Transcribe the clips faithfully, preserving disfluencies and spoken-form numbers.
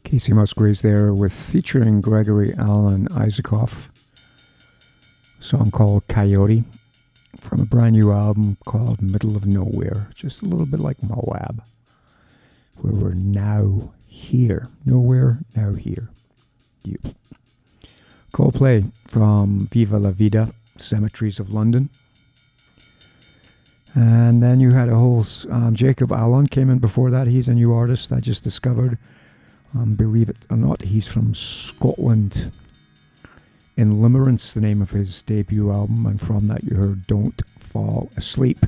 Casey Musgraves there with featuring Gregory Alan Isaacoff, a song called Coyote from a brand new album called Middle of Nowhere, just a little bit like Moab, where we're now here. Nowhere, now here. Yep. Coldplay from Viva La Vida, Cemeteries of London. And then you had a whole, um, Jacob Allen came in before that. He's a new artist I just discovered. Um, believe it or not, he's from Scotland. In Limerence, the name of his debut album, and from that you heard Don't Fall Asleep.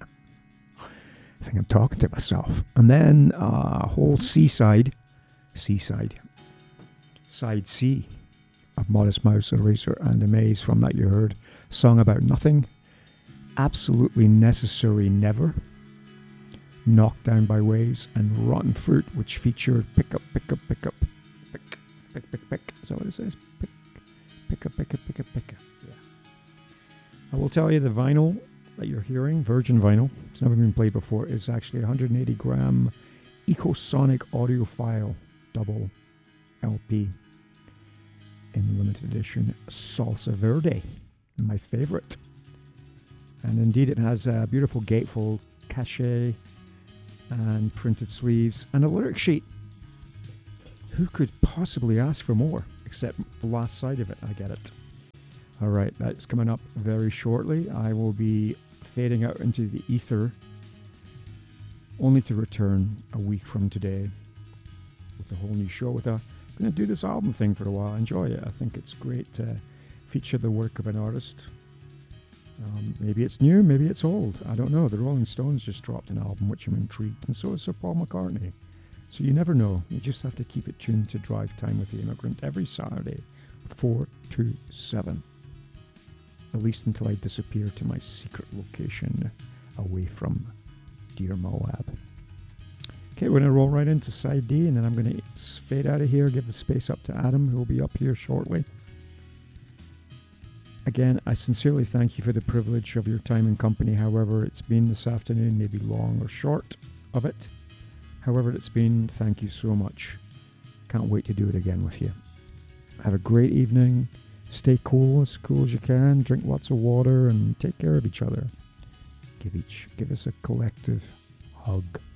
I think I'm talking to myself. And then a uh, whole seaside, seaside, side C of Modest Mouse, Eraser and Amaze. From that you heard Song About Nothing, Absolutely Necessary Never, Knocked Down by Waves, and Rotten Fruit, which featured Pick Up, Pick Up, Pick Up, Pick, Pick, Pick, Pick. Is that what it says? Pick, Pick Up, Pick Up, Pick Up, Pick Up. Yeah. I will tell you the vinyl that you're hearing, virgin vinyl, it's never been played before, is actually one hundred eighty gram Ecosonic audiophile double L P in limited edition Salsa Verde, my favorite. And indeed it has a beautiful gatefold cachet and printed sleeves and a lyric sheet. Who could possibly ask for more except the last side of it? I get it. All right, that's coming up very shortly. I will be fading out into the ether, only to return a week from today with a whole new show. With a, I'm going to do this album thing for a while. Enjoy it. I think it's great to feature the work of an artist. Um, maybe it's new, maybe it's old. I don't know. The Rolling Stones just dropped an album, which I'm intrigued, and so is Sir Paul McCartney. So you never know. You just have to keep it tuned to Drive Time with the Immigrant every Saturday, four to seven. At least until I disappear to my secret location away from dear Moab. Okay, we're going to roll right into side D, and then I'm going to fade out of here, give the space up to Adam, who will be up here shortly. Again, I sincerely thank you for the privilege of your time and company, however it's been this afternoon, maybe long or short of it. However it's been, thank you so much. Can't wait to do it again with you. Have a great evening. Stay cool, as cool as you can. Drink lots of water and take care of each other. Give each, give us a collective hug.